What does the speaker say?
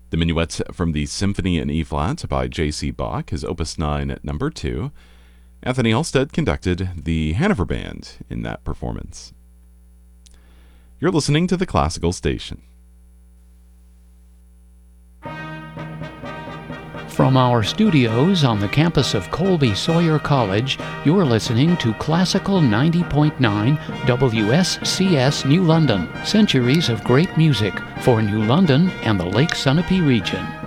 The Minuet from the Symphony in E-flat by J.C. Bach is Opus 9 at number 2. Anthony Halstead conducted the Hanover Band in that performance. You're listening to the Classical Station. From our studios on the campus of Colby Sawyer College, you're listening to Classical 90.9 WSCS New London. Centuries of great music for New London and the Lake Sunapee region.